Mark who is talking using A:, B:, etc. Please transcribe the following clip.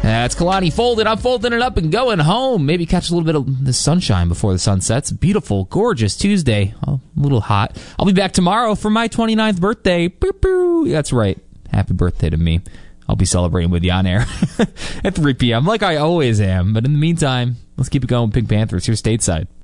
A: That's Kalani folded. I'm folding it up and going home. Maybe catch a little bit of the sunshine before the sun sets. Beautiful, gorgeous Tuesday. A little hot. I'll be back tomorrow for my 29th birthday. Boop, boop. That's right. Happy birthday to me. I'll be celebrating with you on air at 3 p.m. like I always am. But in the meantime, let's keep it going. Pink Panthers here stateside.